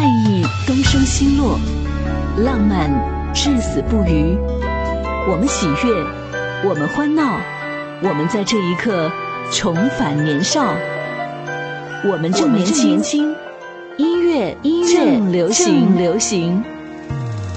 意东升西落，浪漫至死不渝。我们喜悦，我们欢闹，我们在这一刻重返年少。我们正年轻，音乐正流行。